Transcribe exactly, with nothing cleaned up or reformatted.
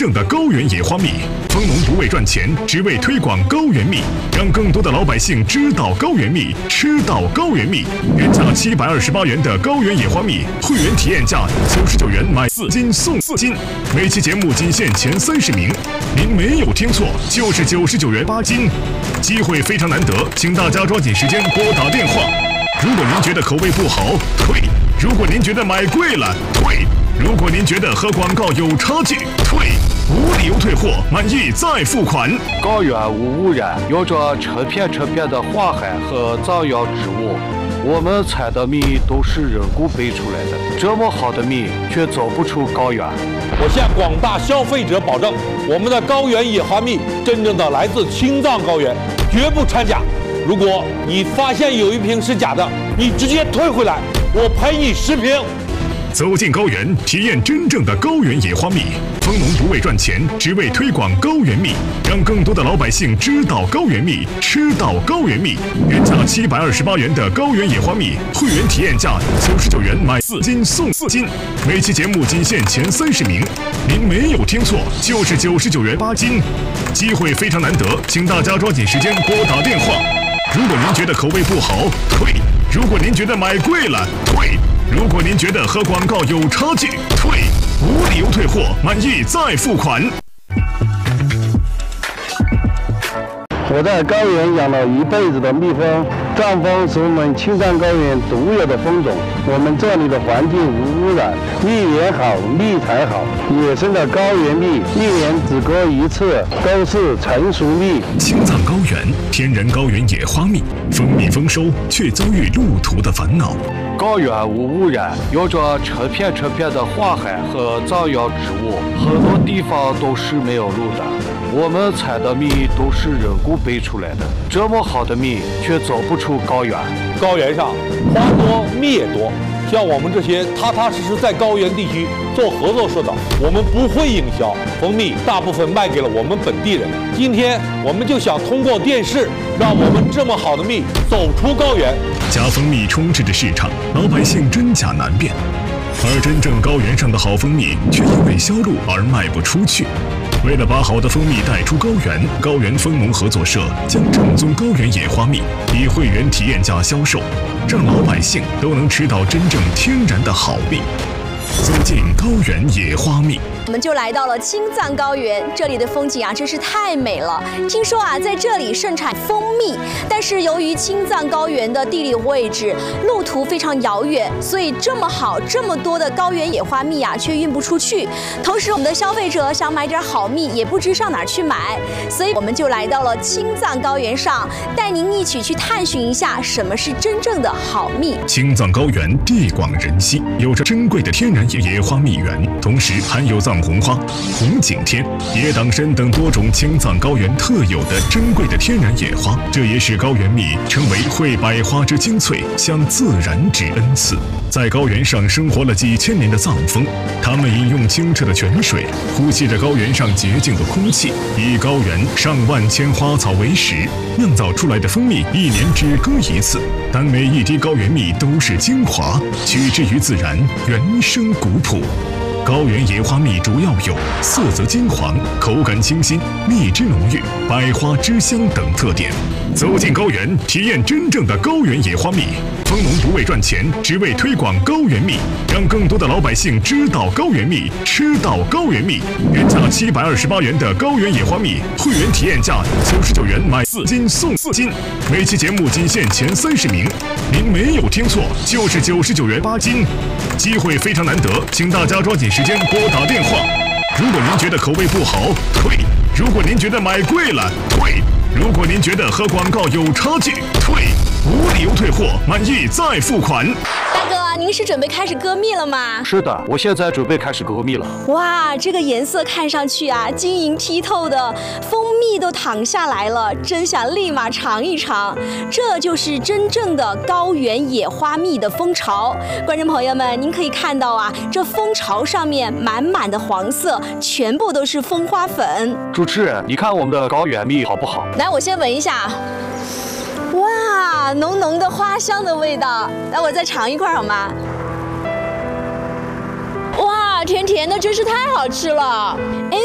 正的高原野花蜜。蜂农不为赚钱，只为推广高原蜜，让更多的老百姓知道高原蜜，吃到高原蜜。原价七百二十八元的高原野花蜜，会员体验价九十九元买四斤送四斤。每期节目仅限前三十名，您没有听错，就是九十九元八斤。机会非常难得，请大家抓紧时间拨打电话。如果您觉得口味不好，退；如果您觉得买贵了，退；如果您觉得和广告有差距，退。无理由退货，满意再付款。 高原无污染，有着成片成片的花海和藏药植物。我们采的蜜都是人工培出来的，这么好的蜜却走不出高原。 我向广大消费者保证，我们的高原野花蜜真正的来自青藏高原，绝不掺假。如果你发现有一瓶是假的，你直接退回来，我赔你十瓶。 走进高原，体验真正的高原野花蜜。蜂农不为赚钱，只为推广高原蜜，让更多的老百姓知道高原蜜，吃到高原蜜。原价七百二十八元的高原野花蜜，会员体验价九十九元买四斤送四斤。每期节目仅限前三十名，您没有听错，就是九十九元八斤。机会非常难得，请大家抓紧时间拨打电话。如果您觉得口味不好，退；如果您觉得买贵了，退。如果您觉得和广告有差距，退。无理由退货，满意再付款。 我在高原养了一辈子的蜜蜂，藏蜂是我们青藏高原独有的蜂种。我们这里的环境无污染，蜜源好，蜜才好。野生的高原蜜一年只割一次，都是成熟蜜。 青藏高原天然高原野花蜜，蜂蜜丰收却遭遇路途的烦恼。 高原无污染，有着成片成片的花海和藏药植物，很多地方都是没有路的。我们采的蜜都是人工培出来的，这么好的蜜却走不出高原。 高原上花多蜜也多，像我们这些踏踏实实在高原地区做合作社的，我们不会营销，蜂蜜大部分卖给了我们本地人。今天我们就想通过电视，让我们这么好的蜜走出高原。 假蜂蜜充斥着市场，老百姓真假难辨，而真正高原上的好蜂蜜却因为销路而卖不出去。为了把好的蜂蜜带出高原，高原蜂农合作社将正宗高原野花蜜以会员体验价销售，让老百姓都能吃到真正天然的好蜜。走进高原野花蜜， 我们就来到了青藏高原，这里的风景啊真是太美了。听说啊，在这里盛产蜂蜜，但是由于青藏高原的地理位置、路途非常遥远，所以这么好、这么多的高原野花蜜啊，却运不出去。同时，我们的消费者想买点好蜜，也不知上哪儿去买，所以我们就来到了青藏高原上，带您一起去探寻一下什么是真正的好蜜。 青藏高原地广人稀，有着珍贵的天然野花蜜源，同时含有藏红花、红景天、野党参等多种青藏高原特有的珍贵的天然野花，这也使高原蜜成为会百花之精粹，向自然之恩赐。在高原上生活了几千年的藏蜂，他们饮用清澈的泉水，呼吸着高原上洁净的空气，以高原上万千花草为食，酿造出来的蜂蜜一年只割一次，但每一滴高原蜜都是精华，取之于自然，原生古朴。高原野花蜜主要有色泽金黄、口感清新、蜜汁浓郁、百花之香等特点。走进高原，体验真正的高原野花蜜。蜂农不为赚钱，只为推广高原蜜，让更多的老百姓知道高原蜜，吃到高原蜜。原价七百二十八元的高原野花蜜，会员体验价九十九元买四斤送四斤。每期节目仅限前三十名，您没有听错，就是九十九元八斤。机会非常难得，请大家抓紧时间拨打电话。如果您觉得口味不好，退；如果您觉得买贵了，退；如果您觉得和广告有差距，退。无理由退货，满意再付款。 大哥，您是准备开始割蜜了吗？ 是的，我现在准备开始割蜜了。 哇，这个颜色看上去啊，晶莹剔透的，蜂蜜都淌下来了，真想立马尝一尝。这就是真正的高原野花蜜的蜂巢。观众朋友们，您可以看到啊，这蜂巢上面满满的黄色，全部都是蜂花粉。 主持人，你看我们的高原蜜好不好？ 来，我先闻一下。哇，浓浓的花香的味道，来我再尝一块好吗？哇，甜甜的，真是太好吃了！哎，